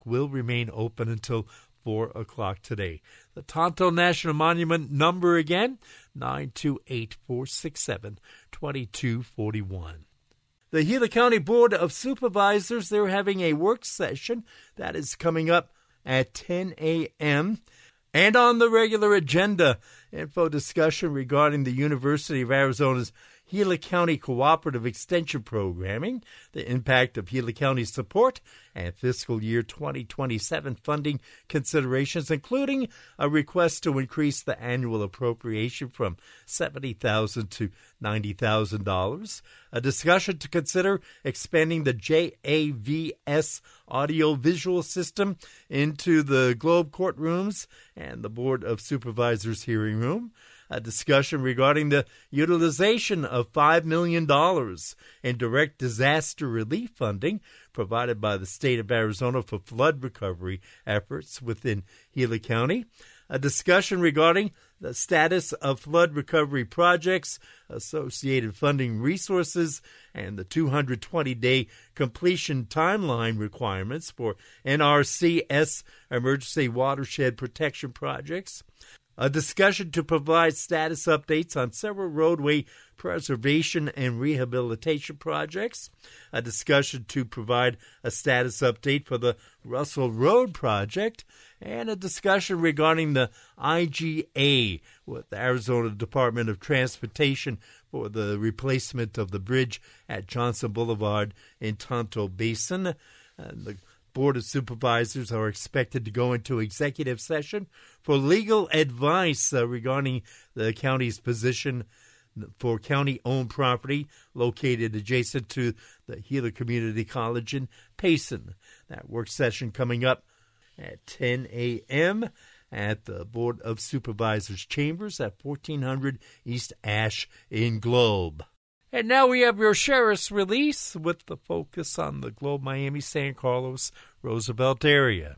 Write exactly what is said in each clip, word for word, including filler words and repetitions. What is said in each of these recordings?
will remain open until four o'clock today. The Tonto National Monument number again, nine two eight, four six seven, two two four one. The Gila County Board of Supervisors, they're having a work session that is coming up at ten a.m. And on the regular agenda, info discussion regarding the University of Arizona's Gila County Cooperative Extension Programming, the impact of Gila County's support, and fiscal year twenty twenty-seven funding considerations, including a request to increase the annual appropriation from seventy thousand dollars to ninety thousand dollars, a discussion to consider expanding the J A V S audio-visual system into the Globe courtrooms and the Board of Supervisors hearing room, a discussion regarding the utilization of five million dollars in direct disaster relief funding provided by the state of Arizona for flood recovery efforts within Gila County, a discussion regarding the status of flood recovery projects, associated funding resources, and the two hundred twenty day completion timeline requirements for N R C S emergency watershed protection projects, a discussion to provide status updates on several roadway preservation and rehabilitation projects, a discussion to provide a status update for the Russell Road project, and a discussion regarding the I G A with the Arizona Department of Transportation for the replacement of the bridge at Johnson Boulevard in Tonto Basin. And the Board of Supervisors are expected to go into executive session for legal advice uh, regarding the county's position for county-owned property located adjacent to the Gila Community College in Payson. That work session coming up at ten a.m. at the Board of Supervisors Chambers at fourteen hundred East Ash in Globe. And now we have your sheriff's release with the focus on the Globe, Miami, San Carlos, Roosevelt area.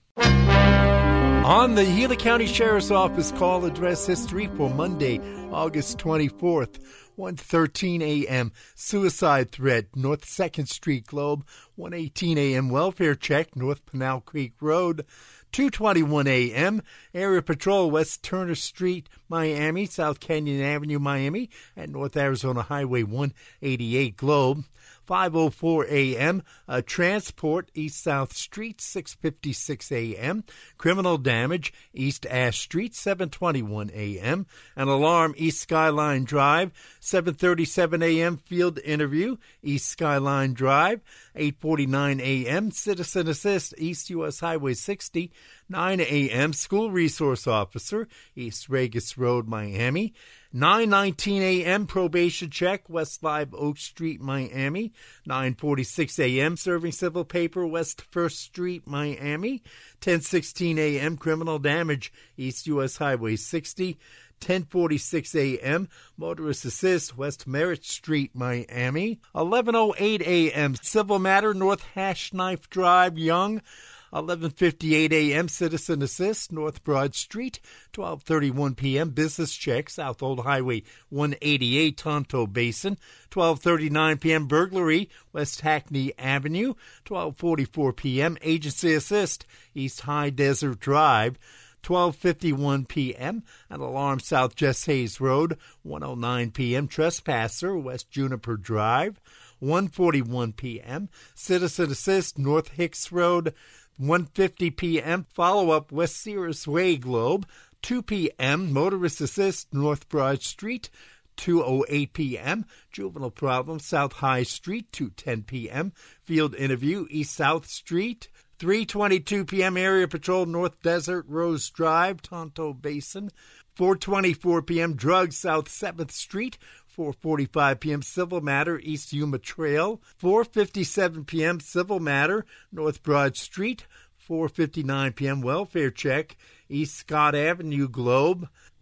On the Gila County Sheriff's Office call address history for Monday, August twenty-fourth, one thirteen a.m. Suicide threat, North second Street, Globe. one eighteen a.m. Welfare check, North Pinal Creek Road. two twenty-one a.m. Area Patrol, West Turner Street, Miami, South Canyon Avenue, Miami, and North Arizona Highway one eighty-eight, Globe. five oh four a.m. Uh, transport, East-South Street, six fifty-six a.m. Criminal damage, East Ash Street, seven twenty-one a.m. An alarm, East Skyline Drive, seven thirty-seven a.m. Field interview, East Skyline Drive, eight forty-nine a.m. Citizen assist, East U S Highway sixty, nine a.m. School resource officer, East Regis Road, Miami. nine nineteen a.m. probation check, West Live Oak Street, Miami. nine forty-six a.m. serving civil paper, West First Street, Miami. ten sixteen a.m. criminal damage, East U S Highway sixty. ten forty-six a.m. motorist assist, West Merritt Street, Miami. eleven oh eight a.m. civil matter, North Hash Knife Drive, Young. eleven fifty-eight a.m. Citizen Assist, North Broad Street. twelve thirty-one p.m. Business Check, South Old Highway one eighty-eight, Tonto Basin. twelve thirty-nine p.m. Burglary, West Hackney Avenue. twelve forty-four p.m. Agency Assist, East High Desert Drive. twelve fifty-one p.m. An alarm, South Jess Hayes Road. one oh nine p.m. Trespasser, West Juniper Drive. one forty-one p.m. Citizen Assist, North Hicks Road. one fifty p.m. Follow-up, West Cirrus Way, Globe. two p.m. Motorist Assist, North Broad Street. two oh eight p.m. Juvenile Problem, South High Street. two ten p.m. Field Interview, East South Street. three twenty-two p.m. Area Patrol, North Desert Rose Drive, Tonto Basin. four twenty-four p.m. Drugs, South seventh Street. four forty-five p.m. Civil Matter, East Yuma Trail. four fifty-seven p.m. Civil Matter, North Broad Street. four fifty-nine p.m. Welfare Check, East Scott Avenue, Globe.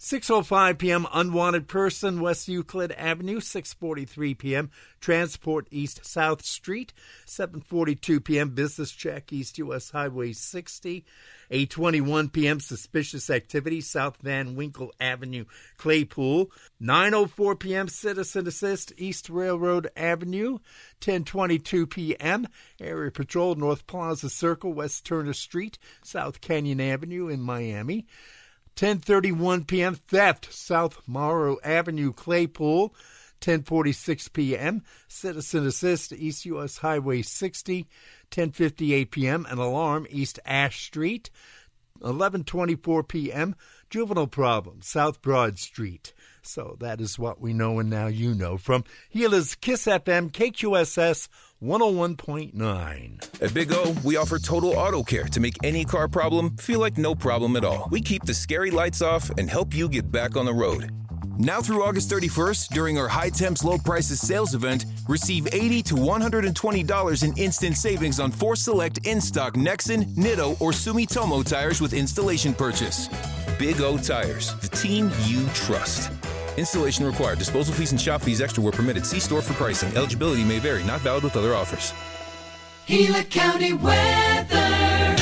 six oh five p.m. Unwanted Person, West Euclid Avenue. six forty-three p.m. Transport East South Street. seven forty-two p.m. Business Check East U S Highway sixty. eight twenty-one p.m. Suspicious Activity South Van Winkle Avenue, Claypool. nine oh four p.m. Citizen Assist East Railroad Avenue. ten twenty-two p.m. Area Patrol North Plaza Circle, West Turner Street, South Canyon Avenue in Miami. ten thirty-one p.m. Theft, South Morrow Avenue, Claypool. ten forty-six p.m. Citizen Assist, East U S Highway sixty. ten fifty-eight p.m. An alarm, East Ash Street. eleven twenty-four p.m. Juvenile problem, South Broad Street. So that is what we know, and now you know. From Gila's Kiss F M, K Q S S one oh one point nine. At Big O, we offer total auto care to make any car problem feel like no problem at all. We keep the scary lights off and help you get back on the road. Now through August thirty-first, during our High Temps Low Prices sales event, receive eighty to one hundred twenty dollars in instant savings on four select in-stock Nexen, Nitto, or Sumitomo tires with installation purchase. Big O Tires, the team you trust. Installation required. Disposal fees and shop fees extra were permitted. See store for pricing. Eligibility may vary. Not valid with other offers. Gila County weather.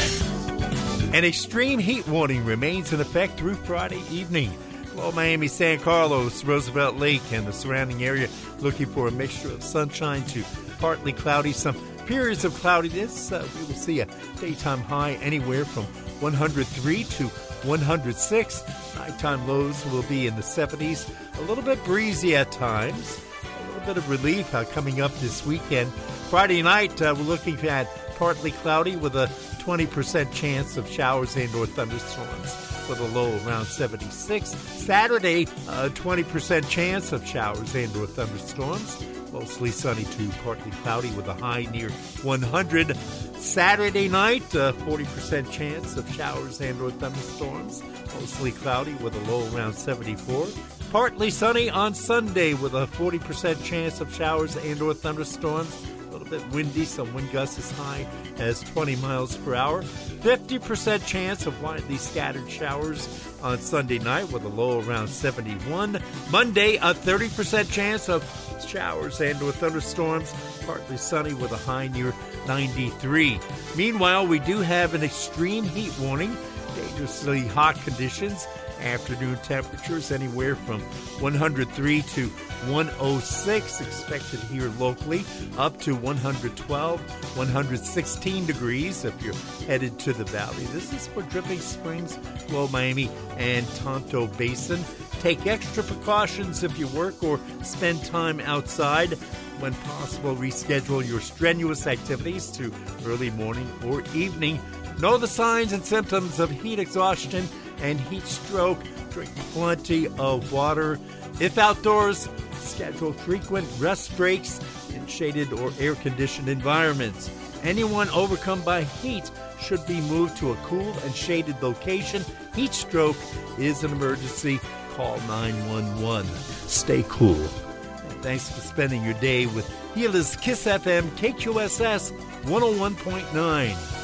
An extreme heat warning remains in effect through Friday evening. Below Miami, San Carlos, Roosevelt Lake, and the surrounding area looking for a mixture of sunshine to partly cloudy. Some periods of cloudiness. Uh, we will see a daytime high anywhere from one hundred three to one hundred six. Nighttime lows will be in the seventies. A little bit breezy at times. A little bit of relief uh, coming up this weekend. Friday night, uh, we're looking at partly cloudy with a twenty percent chance of showers and or thunderstorms with a low around seventy-six. Saturday, a twenty percent chance of showers and or thunderstorms. Mostly sunny to partly cloudy with a high near one hundred. Saturday night, a forty percent chance of showers and or thunderstorms. Mostly cloudy with a low around seventy-four. Partly sunny on Sunday with a forty percent chance of showers and or thunderstorms. A little bit windy, some wind gusts as high as twenty miles per hour. fifty percent chance of widely scattered showers on Sunday night with a low around seventy-one. Monday, a thirty percent chance of showers and or thunderstorms. Partly sunny with a high near ninety-three. Meanwhile, we do have an extreme heat warning. Dangerously hot conditions. Afternoon temperatures anywhere from one hundred three to one oh six expected here locally, up to one hundred twelve, one hundred sixteen degrees if you're headed to the valley. This is for Dripping Springs, Low Miami, and Tonto Basin. Take extra precautions if you work or spend time outside. When possible, reschedule your strenuous activities to early morning or evening. Know the signs and symptoms of heat exhaustion and heat stroke. Drink plenty of water. If outdoors, schedule frequent rest breaks in shaded or air-conditioned environments. Anyone overcome by heat should be moved to a cool and shaded location. Heat stroke is an emergency. Call nine one one. Stay cool. And thanks for spending your day with Gila's Kiss F M, K Q S S one oh one point nine.